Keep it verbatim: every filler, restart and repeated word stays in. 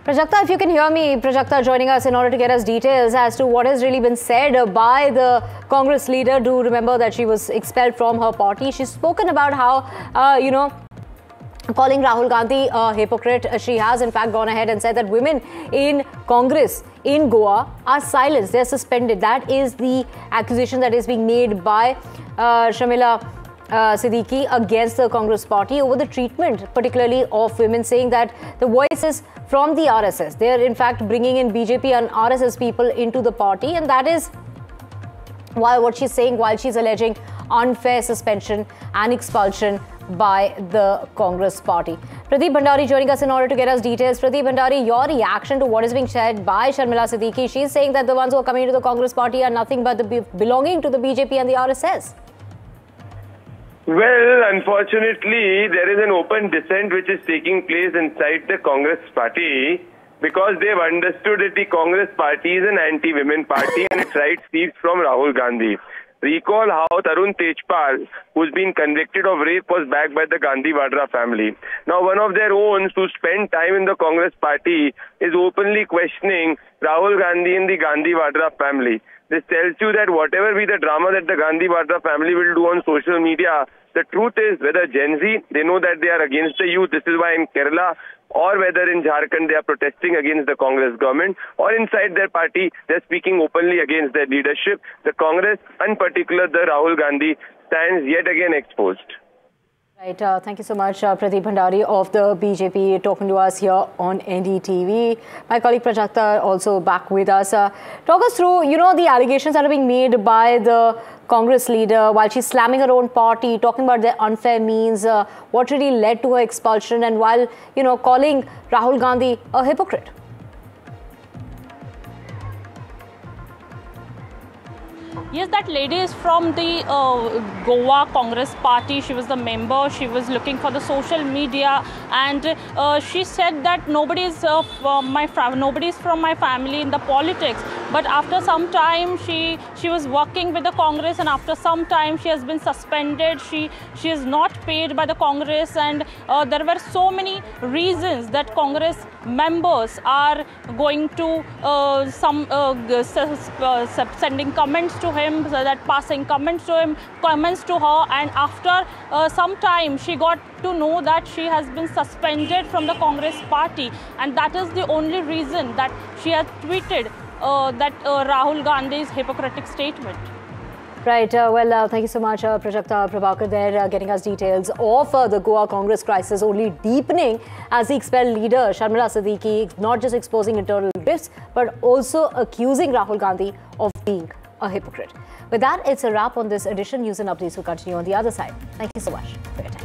Prajakta, if you can hear me, Prajakta joining us in order to get us details as to what has really been said by the Congress leader. Do remember that she was expelled from her party. She's spoken about how, uh, you know, calling Rahul Gandhi a hypocrite. She has in fact gone ahead and said that women in Congress in Goa are silenced. They're suspended. That is the accusation that is being made by uh, Sharmila Uh, Siddiqui against the Congress party over the treatment, particularly of women, saying that the voice is from the R S S. They are in fact bringing in B J P and R S S people into the party, and that is why what she's saying, while she's alleging unfair suspension and expulsion by the Congress party. Pradeep Bhandari joining us in order to get us details. Pradeep Bhandari, your reaction to what is being said by Sharmila Siddiqui. She's saying that the ones who are coming to the Congress party are nothing but the belonging to the B J P and the R S S. Well, unfortunately, there is an open dissent which is taking place inside the Congress party because they've understood that the Congress party is an anti-women party and its rights stems from Rahul Gandhi. Recall how Tarun Tejpal, who's been convicted of rape, was backed by the Gandhi Vadra family. Now, one of their own who spent time in the Congress party is openly questioning Rahul Gandhi and the Gandhi Vadra family. This tells you that whatever be the drama that the Gandhi Vadra family will do on social media, the truth is whether Gen Z, they know that they are against the youth. This is why in Kerala or whether in Jharkhand they are protesting against the Congress government, or inside their party they are speaking openly against their leadership. The Congress, in particular the Rahul Gandhi, stands yet again exposed. Right, uh, thank you so much, uh, Pradeep Bhandari of the B J P talking to us here on N D T V. My colleague Prajakta also back with us. Uh, talk us through, you know, the allegations that are being made by the Congress leader while she's slamming her own party, talking about their unfair means, uh, what really led to her expulsion, and while, you know, calling Rahul Gandhi a hypocrite. Yes, that lady is from the uh, Goa Congress party. She was the member. She was looking for the social media, and uh, she said that nobody is uh, from my nobody is from my family in the politics. But after some time, she she was working with the Congress, and after some time, she has been suspended. She she is not paid by the Congress, and uh, there were so many reasons that Congress members are going to uh, some uh, sending comments to him. So that passing comments to him, comments to her, and after uh, some time she got to know that she has been suspended from the Congress party, and that is the only reason that she has tweeted uh, that uh, Rahul Gandhi's hypocritical statement. Right. Uh, well, uh, thank you so much, uh, Prajakta Prabhakar there, uh, getting us details of uh, the Goa Congress crisis only deepening as the expelled leader, Sharmila Siddiqui, not just exposing internal rifts, but also accusing Rahul Gandhi of being a hypocrite. With that, it's a wrap on this edition. News and updates will continue on the other side. Thank you so much for your time.